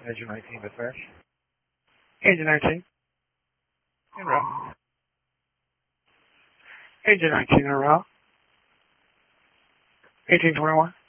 Agent 19 dispatch. Agent 19. En route. Agent 19 en route. 1821.